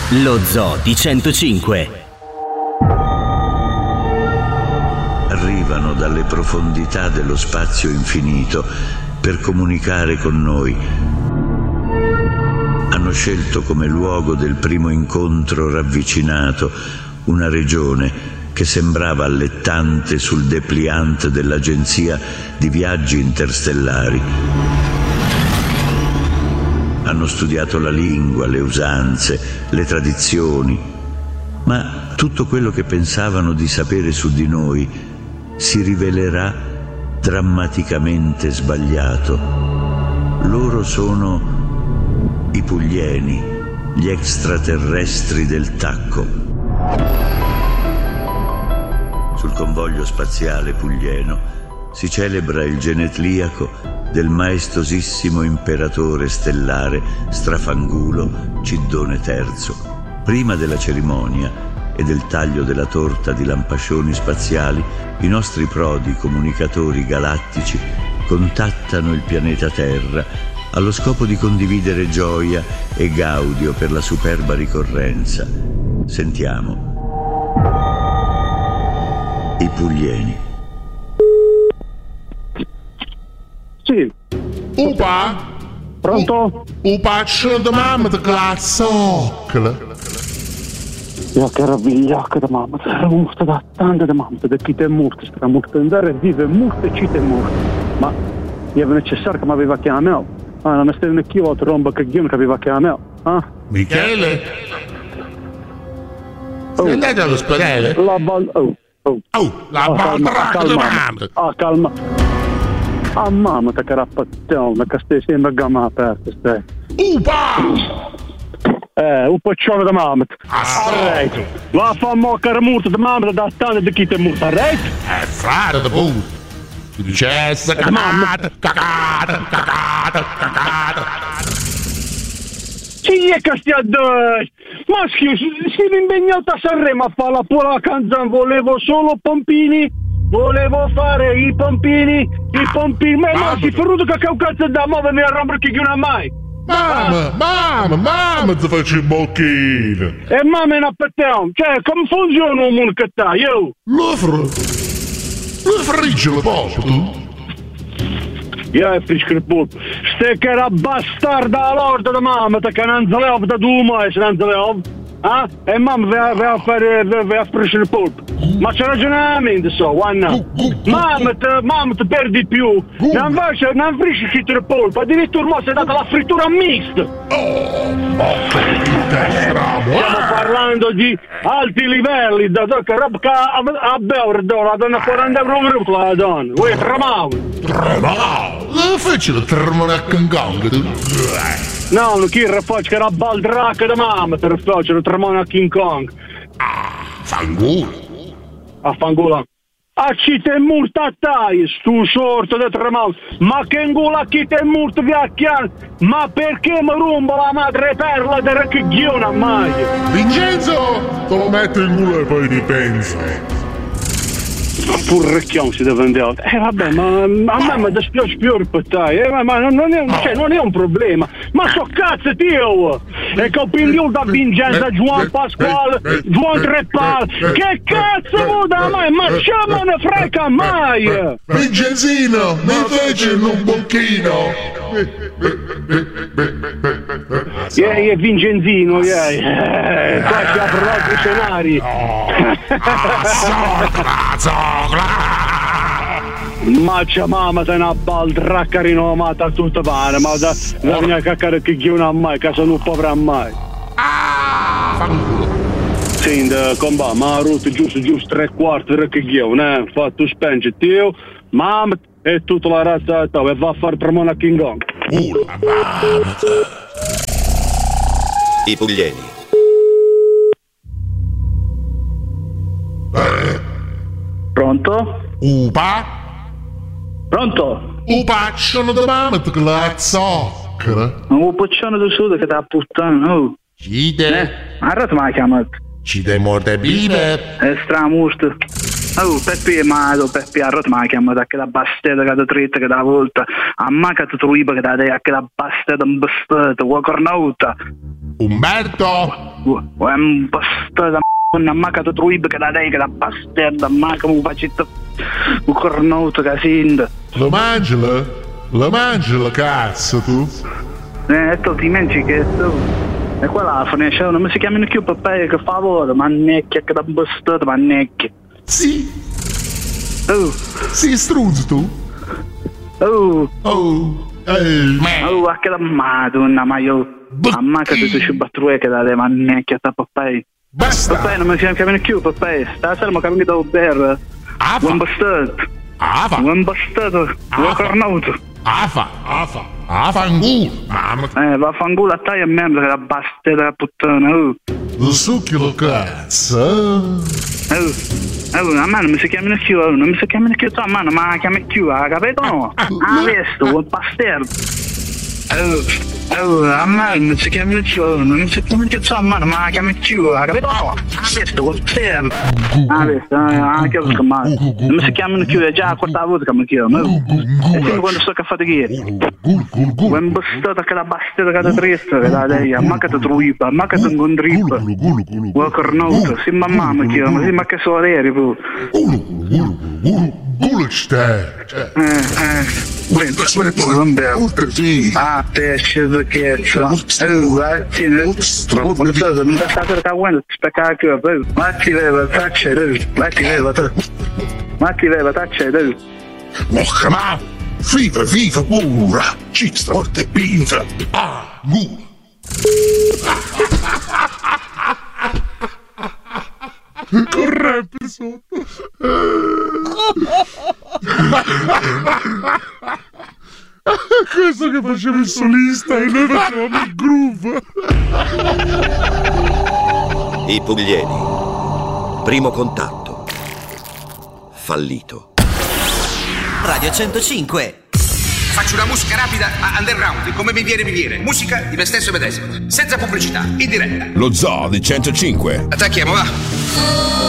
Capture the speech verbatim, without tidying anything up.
Lo Zoo di centocinque. Arrivano dalle profondità dello spazio infinito per comunicare con noi. Hanno scelto come luogo del primo incontro ravvicinato una regione che sembrava allettante sul dépliant dell'agenzia di viaggi interstellari. Hanno studiato la lingua, le usanze, le tradizioni, ma tutto quello che pensavano di sapere su di noi si rivelerà drammaticamente sbagliato. Loro sono i Puglieni, gli extraterrestri del tacco. Sul convoglio spaziale puglieno si celebra il genetliaco del maestosissimo imperatore stellare Strafangulo Ciddone terzo. Prima della cerimonia e del taglio della torta di lampascioni spaziali, i nostri prodi comunicatori galattici contattano il pianeta Terra allo scopo di condividere gioia e gaudio per la superba ricorrenza. Sentiamo. I Puglieni. Sì. Upa? Pronto? Upa, c'è da mamma da classoccola. Ja, che ravigliacca da mamma, era morta da tante da mamma, da chi è morto, sta morto andare, vive morto e chi è morto. Ma era necessario che mi aveva chiamato. Ah, non mi stai neanche io a tromba che io che aveva chiamato. Ah? Michele? Sei andato all'ospedale? La bal... Oh, oh. Oh, la ah, baldracca da mamma. Ah, calma. Ah, mamma, che carapazzone, che stai sempre a gamma aperta, stai. Upa! Eh, un paccione da mamma. Ah, Arreit. Va a fare moccare morto da mamma da tante di chi è morto. Arreit? Eh, frate da bu. Ti dicesse cacata, cacata, cacata, cacata. Sì, è che stia due. Ma scusi, si è impegnato a Sanremo a fare la pura canzone. Volevo solo pompini. Volevo fare i pompini. I pompini. Ma no, si è ferruto che un cazzo da muovere mi arrombra che non ha mai. Mamma, mamma, mamma, ti faccio il bocchino. E mamma è un appetito. Cioè, come funziona un mondo che sta, io? Lo fr... Lo frigge la polpa, tu? Io è frisco il polpo. Ste che era bastarda all'orda da mamma, che non se le da due mesi, non se le ah? E mamma va a fare, va a frigere il polpo. Ma c'è ragionamento, so, guarda. Mamma, te, mamma ti perdi più. Non faccio, non frisci il polpo, addirittura mo si è data la frittura mista. Oh, stiamo parlando di alti livelli, da che roba che a beure, la donna quaranta euro per la donna. Vuoi tremavo? Tremavo? Lo feci la tremolacca in gang, tu? No, non chi rafaccio che era baldracca da mamma, per rafaccio la tremona a King Kong. Ah, fangulo. A fangola. A chi te morto a tai, stu sorto da tremavo. Ma che ingula chi te morto vecchiano? Ma perché mi rombo la madre perla del racchiglione mai? Vincenzo, te lo metto in culo e poi ripensa. Pur recchiamo si deve andare. Eh vabbè, ma a me mi dispiace più ripetere, eh, ma non è, cioè, non è un problema. Ma so cazzo tio! E che opinione da Vincenzo, Juan Pasquale, Juan Trepal, che cazzo vuoi da me? Ma ce me ne frega mai! Vincenzino, mi fece un bocchino! Yeah, yeah, Vincenzino, yeah, yeah. Qua si aprono altri scenari. Ma c'è mamma, sei una baldracca rinomata a tutto pane, ma da la mia caccare che chi non ha mai, che sono un povero mai. Sì, comba, ma ha rotto giusto, giusto tre quarti di che chi eh, fatto spenge, tio, mamma e tutta la razza e va a fare premona King Kong. Uh, la mamma. I Puglieni. Eh. Pronto? Upa? Pronto? Upa, sono da mamma, te la zoccola. Ma un poccione da sud che da puttana, oh. Cide. Eh, arrata mi ha chiamato. Cide morte vive. È stramorto. Oh, Peppi è malo, Peppi arrota mi ha chiamato, che da bastetta, che da tretta, che da volta. A me che ti truiva, che da dea, che da bastetta, un bastetta, una cornauta. Umberto? È un bastardo, una macca da truib che da lei, che da bastardo, macca, un facetto, un cornuto che sinda. La mangiala? La mangiala, cazzo, tu? Eh, tu dimentichi che tu... E qua la finisce, non mi si chiamano più per che favore, ma necchia che da bastardo, ma necchia. Sì. Oh. Sì, struzzo tu? Oh. Oh. Eh. Oh, a che la madonna, ma io... Mamma che tu ci battrue che da le mannecchia sta papai. Basta! Papai, non mi si chiamano più, papai. Stasera mi cammino da Uber. Afa! Buon bastardo. Afa! Buon bastardo. Buon cornuto. Afa! Afa! Afa angolo! Eh, vaffanculo a te e merda che la bastarda la puttana, oh. Lo succhio cazzo! Oh, oh, a me non mi si chiamano più, oh, non mi si chiamano più, a me non mi chiami più, ha capito no? Ah, questo, buon bastardo. Oh, oh, a me non si chiamano più, oh, non mi si chiamano più, a me non mi chiami più, ha capito no? Ah, questo, buon bastardo. Ah, questo, ah, che ho scammato. Non mi si chiamano più, è già la quarta volta che mi chiamo, e sempre quando sto a fare che buon bastardo che la bastarda che ti trista, che da lei, a me che ti truipa, a me che ti incontripa. Buon cornuto, sì mamma mi chiama, sì ma che sono eri, tu. Gullo stai! Eh, eh, bene, vabbè. Ah, te scese che c'è. Eh, guardi, non so, non sta per cavolo, specca che poi. Ma ti leva, taccia, ma ti leva, ma ti leva, taccia, dai. Ma viva, viva, pura! Ci sta forte pinza! Ah, gullo! Con rap sotto. Questo che faceva il solista e noi facevamo il groove. I Puglieni. Primo contatto. Fallito. Radio centocinque. Faccio una musica rapida a underground, come mi viene mi viene. Musica di me stesso e medesimo, senza pubblicità, in diretta. Lo Zoo di centocinque. Attacchiamo, va.